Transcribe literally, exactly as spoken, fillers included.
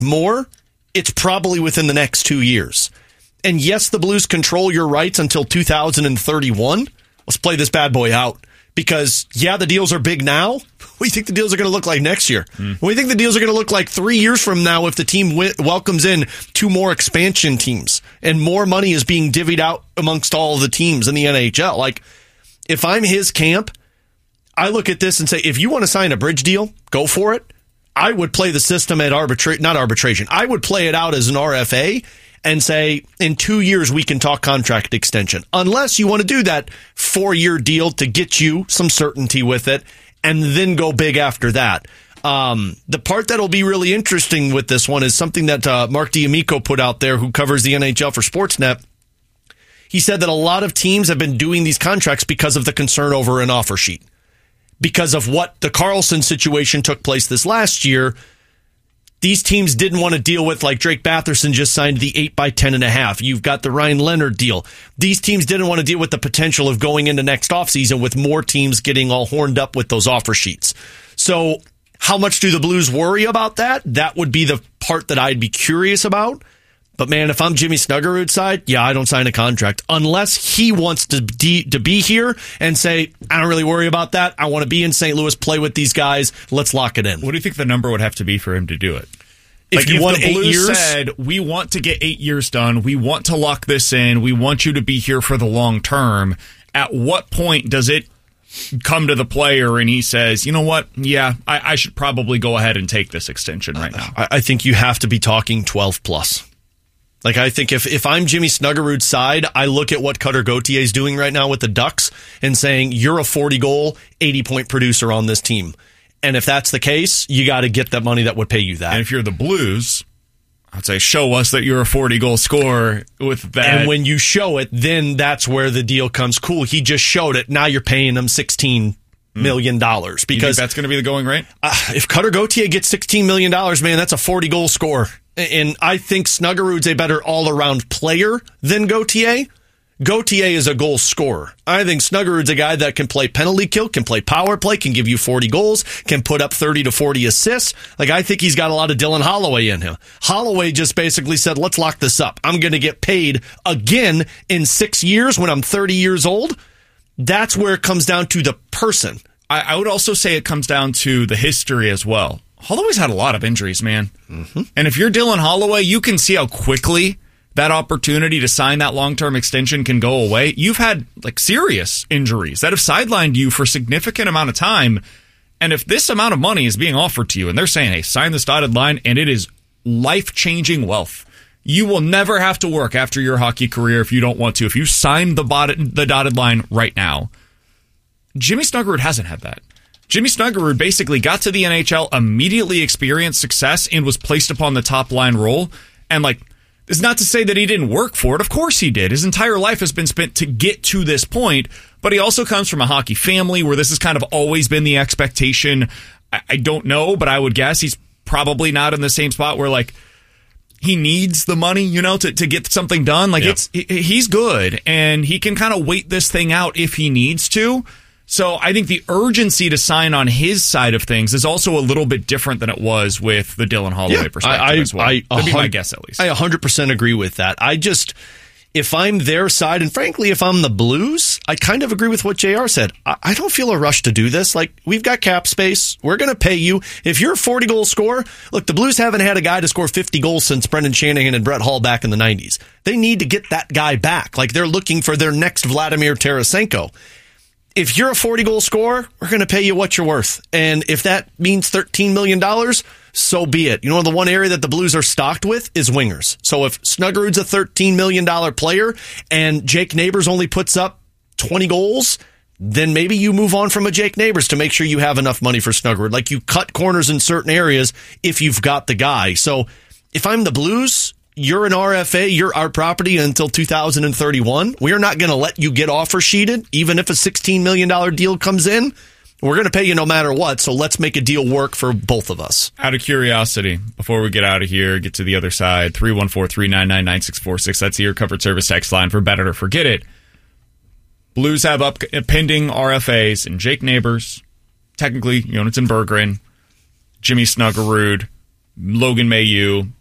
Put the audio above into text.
more, it's probably within the next two years. And yes, the Blues control your rights until two thousand thirty-one. Let's play this bad boy out. Because, yeah, the deals are big now. What do you think the deals are going to look like next year? Mm. What do you think the deals are going to look like three years from now if the team w- welcomes in two more expansion teams and more money is being divvied out amongst all of the teams in the N H L? Like, if I'm his camp, I look at this and say, if you want to sign a bridge deal, go for it. I would play the system at arbitra- not arbitration. I would play it out as an R F A and say, in two years, we can talk contract extension. Unless you want to do that four-year deal to get you some certainty with it and then go big after that. Um, the part that'll be really interesting with this one is something that uh, Mark D'Amico put out there, who covers the N H L for Sportsnet. He said that a lot of teams have been doing these contracts because of the concern over an offer sheet. Because of what the Karlsson situation took place this last year, these teams didn't want to deal with, like Drake Batherson just signed the eight by ten and a half. You've got the Ryan Leonard deal. These teams didn't want to deal with the potential of going into next offseason with more teams getting all horned up with those offer sheets. So how much do the Blues worry about that? That would be the part that I'd be curious about. But, man, if I'm Jimmy Snuggerud's side, yeah, I don't sign a contract. Unless he wants to, de- to be here and say, I don't really worry about that. I want to be in Saint Louis, play with these guys. Let's lock it in. What do you think the number would have to be for him to do it? If like you if want the eight Blues years, said, we want to get eight years done, we want to lock this in, we want you to be here for the long term, at what point does it come to the player and he says, you know what, yeah, I, I should probably go ahead and take this extension right now? I, I think you have to be talking twelve plus. Like, I think if, if I'm Jimmy Snuggerud's side, I look at what Cutter Gauthier is doing right now with the Ducks and saying, you're a forty-goal, eighty-point producer on this team. And if that's the case, you got to get that money that would pay you that. And if you're the Blues, I'd say show us that you're a forty-goal scorer with that. And when you show it, then that's where the deal comes. Cool, he just showed it. Now you're paying him sixteen million dollars. Because you think that's going to be the going rate? Uh, if Cutter Gauthier gets sixteen million dollars, man, that's a forty-goal score. And I think Snuggerud's a better all-around player than Gauthier. Gauthier is a goal scorer. I think Snuggerud's a guy that can play penalty kill, can play power play, can give you forty goals, can put up thirty to forty assists. Like, I think he's got a lot of Dylan Holloway in him. Holloway just basically said, let's lock this up. I'm going to get paid again in six years when I'm thirty years old. That's where it comes down to the person. I, I would also say it comes down to the history as well. Holloway's had a lot of injuries, man. Mm-hmm. And if you're Dylan Holloway, you can see how quickly that opportunity to sign that long-term extension can go away. You've had like serious injuries that have sidelined you for a significant amount of time. And if this amount of money is being offered to you and they're saying, hey, sign this dotted line, and it is life-changing wealth. You will never have to work after your hockey career if you don't want to. If you sign the, bot- the dotted line right now. Jimmy Snuggerud hasn't had that. Jimmy Snuggerud basically got to the N H L, immediately experienced success, and was placed upon the top line role. And like, it's not to say that he didn't work for it. Of course he did. His entire life has been spent to get to this point. But he also comes from a hockey family where this has kind of always been the expectation. I, I don't know, but I would guess he's probably not in the same spot where like he needs the money, you know, to, to get something done. Like, yeah. it's he, he's good, and he can kind of wait this thing out if he needs to. So I think the urgency to sign on his side of things is also a little bit different than it was with the Dylan Holloway yeah, perspective I, as well. I, That'd be my guess, at least. I one hundred percent agree with that. I just, if I'm their side, and frankly, if I'm the Blues, I kind of agree with what J R said. I, I don't feel a rush to do this. Like, we've got cap space. We're going to pay you. If you're a forty-goal scorer, look, the Blues haven't had a guy to score fifty goals since Brendan Shanahan and Brett Hull back in the nineties. They need to get that guy back. Like, they're looking for their next Vladimir Tarasenko. If you're a forty-goal scorer, we're going to pay you what you're worth. And if that means thirteen million dollars, so be it. You know, the one area that the Blues are stocked with is wingers. So if Snuggerud's a thirteen million dollars player and Jake Neighbors only puts up twenty goals, then maybe you move on from a Jake Neighbors to make sure you have enough money for Snuggerud. Like, you cut corners in certain areas if you've got the guy. So if I'm the Blues, you're an R F A, you're our property until two thousand thirty-one. We are not going to let you get offer sheeted, even if a sixteen million dollars deal comes in. We're going to pay you no matter what, so let's make a deal work for both of us. Out of curiosity, before we get out of here, get to the other side, three one four, three nine nine, nine six four six. That's the Air Comfort Service text line for Bet It or Forget It. Blues have up pending R F As and Jake Neighbors, technically Jonathan Berggren, Jimmy Snuggerud, Logan Mailloux,